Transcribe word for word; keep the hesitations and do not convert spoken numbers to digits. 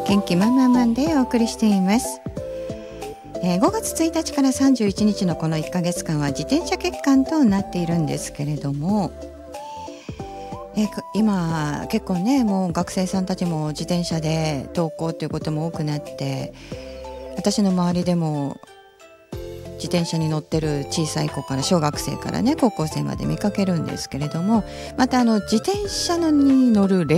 元気マンマンマンでお送りしています。えー、ごがつついたちからさんじゅういちにちのこのいっかげつかんは自転車月間となっているんですけれども、えー、今結構ね、もう学生さんたちも自転車で登校ということも多くなって、私の周りでも自転車に乗ってる小さい子から小学生からね高校生まで見かけるんですけれども、またあの自転車に乗る練